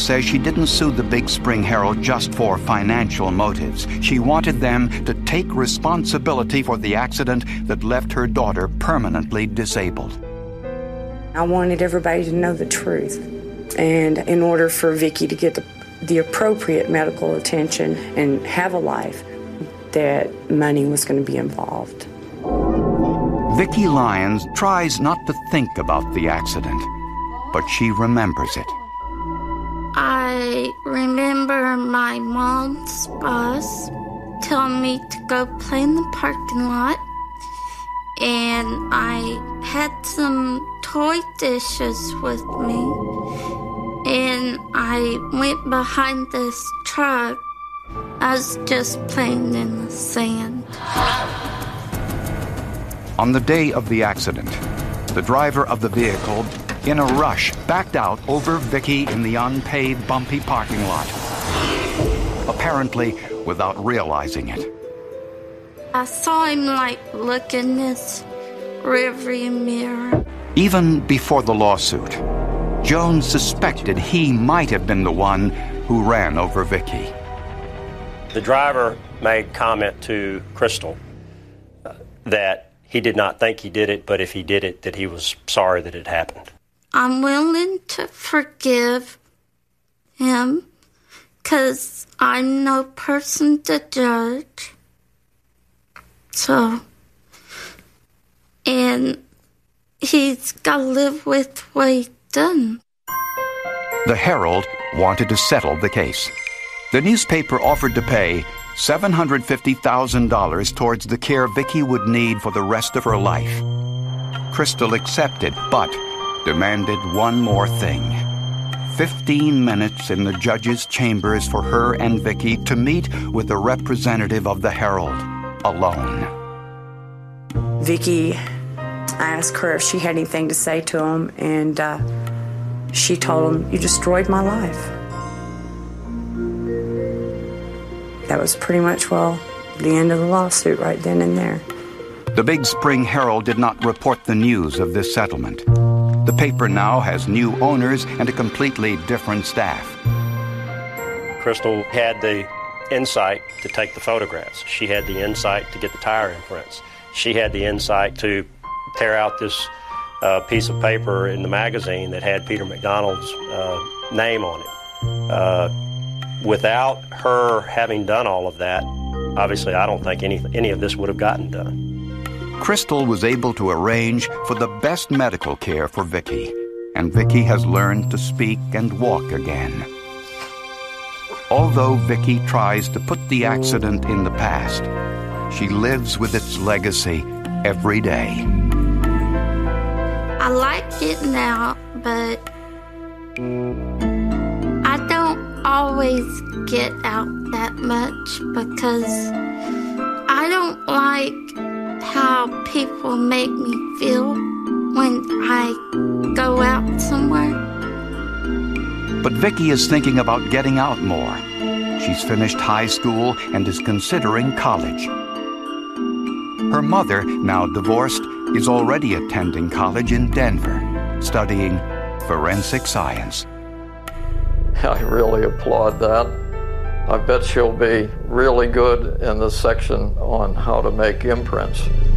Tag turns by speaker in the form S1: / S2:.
S1: says she didn't sue the Big Spring Herald just for financial motives. She wanted them to take responsibility for the accident that left her daughter permanently disabled.
S2: I wanted everybody to know the truth. And in order for Vicki to get the appropriate medical attention and have a life, that money was going to be involved.
S1: Vicki Lyons tries not to think about the accident, but she remembers it.
S3: I remember my mom's bus telling me to go play in the parking lot, and I had some toy dishes with me, and I went behind this truck. I was just playing in the sand.
S1: On the day of the accident, the driver of the vehicle, in a rush, backed out over Vicki in the unpaved, bumpy parking lot, apparently without realizing it.
S3: I saw him, look in this rearview mirror.
S1: Even before the lawsuit, Jones suspected he might have been the one who ran over Vicki.
S4: The driver made comment to Crystal that he did not think he did it, but if he did it, that he was sorry that it happened.
S3: I'm willing to forgive him because I'm no person to judge. So, and he's got to live with what he's done.
S1: The Herald wanted to settle the case. The newspaper offered to pay $750,000 towards the care Vicki would need for the rest of her life. Crystal accepted, but demanded one more thing. 15 minutes in the judge's chambers for her and Vicki to meet with a representative of the Herald, alone.
S2: Vicki, I asked her if she had anything to say to him, and she told him, "You destroyed my life." That was pretty much, the end of the lawsuit right then and there.
S1: The Big Spring Herald did not report the news of this settlement. The paper now has new owners and a completely different staff.
S4: Crystal had the insight to take the photographs. She had the insight to get the tire imprints. She had the insight to tear out this piece of paper in the magazine that had Peter McDonald's name on it. Without her having done all of that, obviously I don't think any of this would have gotten done.
S1: Crystal was able to arrange for the best medical care for Vicki, and Vicki has learned to speak and walk again. Although Vicki tries to put the accident in the past, she lives with its legacy every day.
S3: I like it now, but I don't always get out that much because I don't like how people make me feel when I go out somewhere.
S1: But Vicki is thinking about getting out more. She's finished high school and is considering college. Her mother, now divorced, is already attending college in Denver, studying forensic science.
S5: I really applaud that. I bet she'll be really good in the section on how to make imprints.